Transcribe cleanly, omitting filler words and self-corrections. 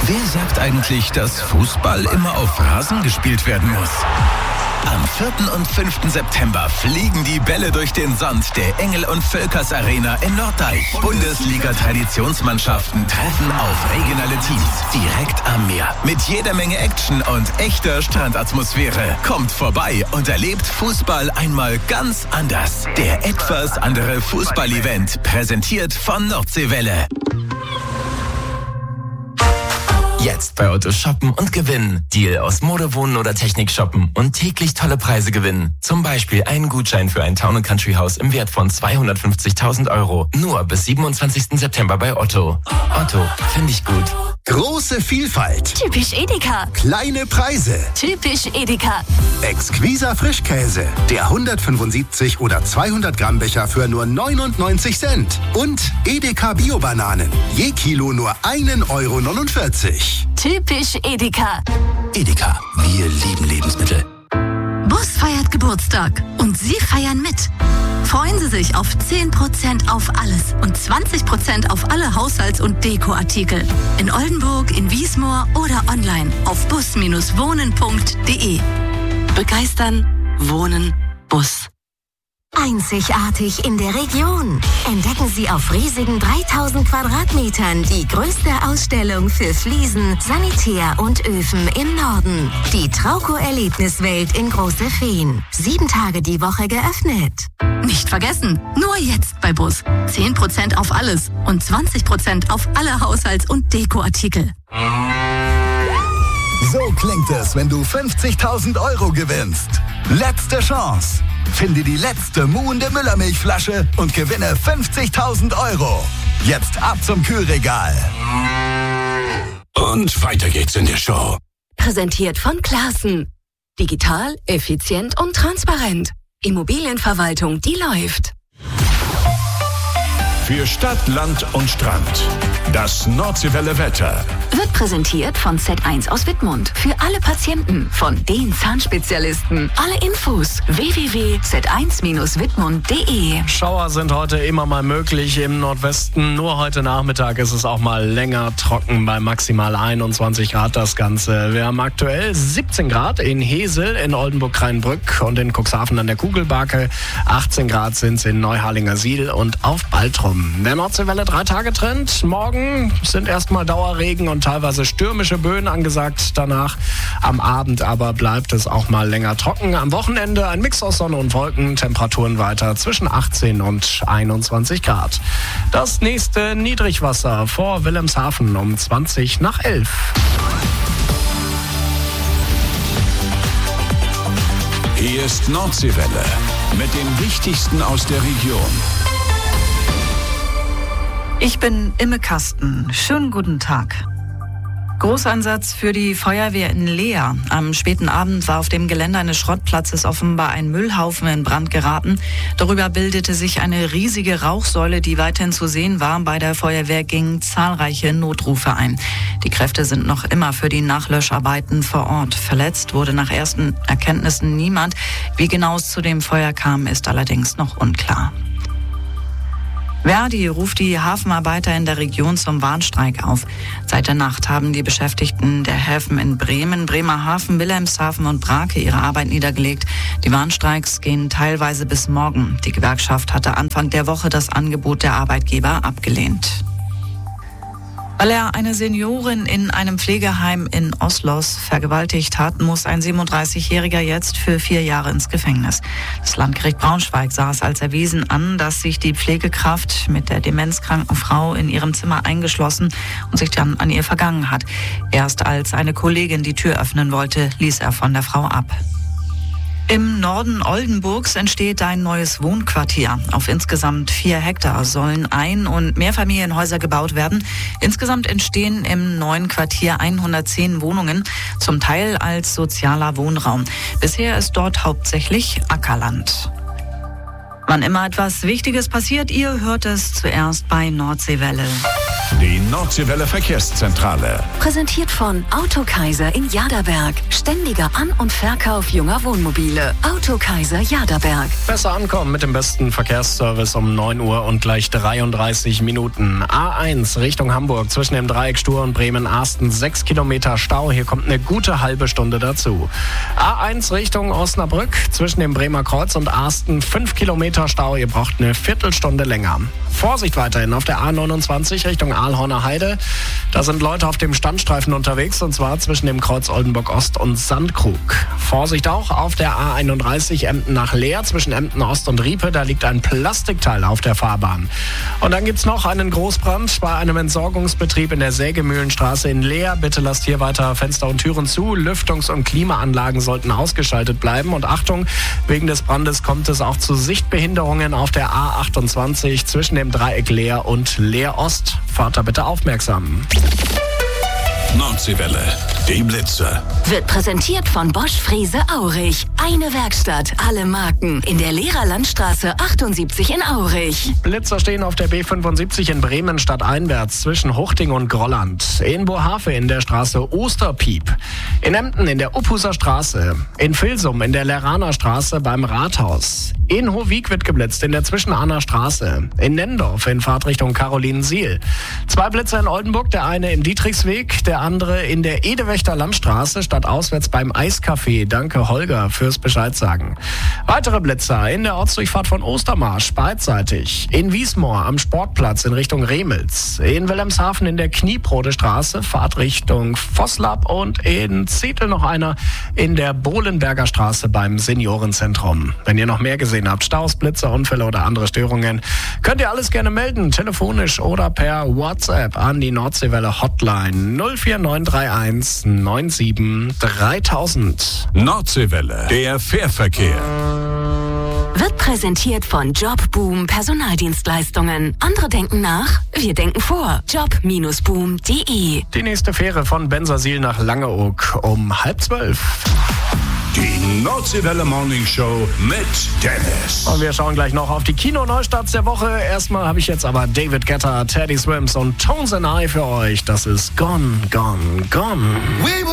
Wer sagt eigentlich, dass Fußball immer auf Rasen gespielt werden muss? Am 4. und 5. September fliegen die Bälle durch den Sand der Engel- und Völkers Arena in Norddeich. Bundesliga-Traditionsmannschaften treffen auf regionale Teams direkt am Meer. Mit jeder Menge Action und echter Strandatmosphäre. Kommt vorbei und erlebt Fußball einmal ganz anders. Der etwas andere Fußball-Event, präsentiert von Nordseewelle. Jetzt bei Otto shoppen und gewinnen. Deal aus Mode, Wohnen oder Technik shoppen und täglich tolle Preise gewinnen. Zum Beispiel einen Gutschein für ein Town & Country Haus im Wert von 250.000 €. Nur bis 27. September bei Otto. Otto, finde ich gut. Große Vielfalt. Typisch Edeka. Kleine Preise. Typisch Edeka. Exquiser Frischkäse. Der 175 oder 200 Gramm Becher für nur 99 Cent. Und Edeka Bio-Bananen. Je Kilo nur 1,49 €. Typisch Edeka. Edeka, wir lieben Lebensmittel. Bus feiert Geburtstag und Sie feiern mit. Freuen Sie sich auf 10% auf alles und 20% auf alle Haushalts- und Dekoartikel. In Oldenburg, in Wiesmoor oder online auf bus-wohnen.de. Begeistern, wohnen, Bus. Einzigartig in der Region. Entdecken Sie auf riesigen 3000 Quadratmetern die größte Ausstellung für Fliesen, Sanitär und Öfen im Norden. Die Trauco-Erlebniswelt in Große Feen. 7 Tage die Woche geöffnet. Nicht vergessen, nur jetzt bei Bus. 10% auf alles und 20% auf alle Haushalts- und Dekoartikel. So klingt es, wenn du 50.000 € gewinnst. Letzte Chance. Finde die letzte muhende Müllermilchflasche und gewinne 50.000 €. Jetzt ab zum Kühlregal. Und weiter geht's in der Show. Präsentiert von Classen. Digital, effizient und transparent. Immobilienverwaltung, die läuft. Für Stadt, Land und Strand. Das Nordseewelle Wetter. Wird präsentiert von Z1 aus Wittmund. Für alle Patienten, von den Zahnspezialisten. Alle Infos www.z1-wittmund.de. Schauer sind heute immer mal möglich im Nordwesten. Nur heute Nachmittag ist es auch mal länger trocken bei maximal 21 Grad das Ganze. Wir haben aktuell 17 Grad in Hesel, in Oldenburg-Kreinbrück und in Cuxhaven an der Kugelbake. 18 Grad sind es in Neuharlinger-Siel und auf Baltrum. Der Nordseewelle 3-Tage-Trend. Morgen sind erstmal Dauerregen und teilweise stürmische Böen angesagt. Danach am Abend aber bleibt es auch mal länger trocken. Am Wochenende ein Mix aus Sonne und Wolken. Temperaturen weiter zwischen 18 und 21 Grad. Das nächste Niedrigwasser vor Wilhelmshaven um 20 nach 11. Hier ist Nordseewelle mit dem Wichtigsten aus der Region. Ich bin Imme Kasten. Schönen guten Tag. Großeinsatz für die Feuerwehr in Leer. Am späten Abend war auf dem Gelände eines Schrottplatzes offenbar ein Müllhaufen in Brand geraten. Darüber bildete sich eine riesige Rauchsäule, die weiterhin zu sehen war. Bei der Feuerwehr gingen zahlreiche Notrufe ein. Die Kräfte sind noch immer für die Nachlöscharbeiten vor Ort. Verletzt wurde nach ersten Erkenntnissen niemand. Wie genau es zu dem Feuer kam, ist allerdings noch unklar. Verdi ruft die Hafenarbeiter in der Region zum Warnstreik auf. Seit der Nacht haben die Beschäftigten der Häfen in Bremen, Bremerhaven, Wilhelmshaven und Brake ihre Arbeit niedergelegt. Die Warnstreiks gehen teilweise bis morgen. Die Gewerkschaft hatte Anfang der Woche das Angebot der Arbeitgeber abgelehnt. Weil er eine Seniorin in einem Pflegeheim in Oslos vergewaltigt hat, muss ein 37-Jähriger jetzt für 4 Jahre ins Gefängnis. Das Landgericht Braunschweig sah es als erwiesen an, dass sich die Pflegekraft mit der demenzkranken Frau in ihrem Zimmer eingeschlossen und sich dann an ihr vergangen hat. Erst als eine Kollegin die Tür öffnen wollte, ließ er von der Frau ab. Im Norden Oldenburgs entsteht ein neues Wohnquartier. Auf insgesamt 4 Hektar sollen Ein- und Mehrfamilienhäuser gebaut werden. Insgesamt entstehen im neuen Quartier 110 Wohnungen, zum Teil als sozialer Wohnraum. Bisher ist dort hauptsächlich Ackerland. Wann immer etwas Wichtiges passiert, ihr hört es zuerst bei Nordseewelle. Die Nordseewelle Verkehrszentrale. Präsentiert von Autokaiser in Jaderberg. Ständiger An- und Verkauf junger Wohnmobile. Autokaiser Jaderberg. Besser ankommen mit dem besten Verkehrsservice um 9 Uhr und gleich 33 Minuten. A1 Richtung Hamburg zwischen dem Dreieck Stur und Bremen-Arsten 6 Kilometer Stau. Hier kommt eine gute halbe Stunde dazu. A1 Richtung Osnabrück zwischen dem Bremer Kreuz und Arsten 5 Kilometer Stau. Ihr braucht eine Viertelstunde länger. Vorsicht weiterhin auf der A29 Richtung Aalhorner Heide. Da sind Leute auf dem Standstreifen unterwegs und zwar zwischen dem Kreuz Oldenburg Ost und Sandkrug. Vorsicht auch auf der A31 Emden nach Leer zwischen Emden Ost und Riepe. Da liegt ein Plastikteil auf der Fahrbahn. Und dann gibt's noch einen Großbrand bei einem Entsorgungsbetrieb in der Sägemühlenstraße in Leer. Bitte lasst hier weiter Fenster und Türen zu. Lüftungs- und Klimaanlagen sollten ausgeschaltet bleiben. Und Achtung, wegen des Brandes kommt es auch zu Sichtbehinderungen auf der A28 zwischen dem Dreieck Leer und Leer Ost. Fahrt da bitte aufmerksam. Nordseewelle, die Blitzer. Wird präsentiert von Bosch Frese Aurich. Eine Werkstatt, alle Marken. In der Lehrerlandstraße 78 in Aurich. Blitzer stehen auf der B75 in Bremen stadteinwärts zwischen Huchting und Grolland. In Bohafe in der Straße Osterpiep. In Emden in der Uphuser Straße. In Vilsum in der Leraner Straße beim Rathaus. In Hohwig wird geblitzt in der Zwischenahner Straße. In Nendorf in Fahrtrichtung Carolinensiel. 2 Blitzer in Oldenburg, der eine im Dietrichsweg, der andere in der Edewächter Landstraße stadtauswärts beim Eiscafé. Danke Holger fürs Bescheid sagen. Weitere Blitzer in der Ortsdurchfahrt von Ostermarsch beidseitig. In Wiesmoor am Sportplatz in Richtung Remels. In Wilhelmshaven in der Kniebrode Straße, Fahrtrichtung Vosslab und in Zetel noch einer in der Bohlenberger Straße beim Seniorenzentrum. Wenn ihr noch mehr gesehen habt, Staus, Blitzer, Unfälle oder andere Störungen, könnt ihr alles gerne melden, telefonisch oder per WhatsApp an die Nordseewelle Hotline 04931 97 3000. Nordseewelle, der Fährverkehr. Wird präsentiert von Jobboom Personaldienstleistungen. Andere denken nach, wir denken vor. Job-boom.de. Die nächste Fähre von Bensersiel nach Langeoog um 11:30. Die Nordseewelle Morning Show mit Dennis. Und wir schauen gleich noch auf die Kino-Neustarts der Woche. Erstmal habe ich jetzt aber David Guetta, Teddy Swims und Tones and I für euch. Das ist Gone, Gone, Gone.